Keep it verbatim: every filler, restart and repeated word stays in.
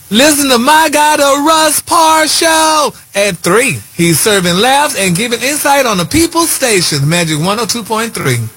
Listen to My Guy, the Russ Parr Show at three. He's serving laughs and giving insight on the People's Station, Magic one oh two point three.